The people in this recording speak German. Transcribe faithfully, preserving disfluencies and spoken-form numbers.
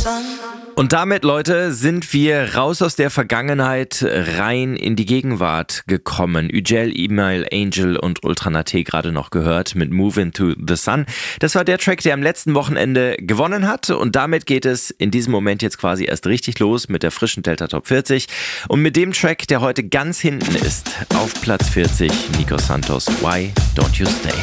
Und damit, Leute, sind wir raus aus der Vergangenheit rein in die Gegenwart gekommen. Üjel, Email, Angel und Ultranate gerade noch gehört mit Move Into the Sun. Das war der Track, der am letzten Wochenende gewonnen hat. Und damit geht es in diesem Moment jetzt quasi erst richtig los mit der frischen Delta Top vierzig. Und mit dem Track, der heute ganz hinten ist, auf Platz vierzig, Nico Santos, Why Don't You Stay?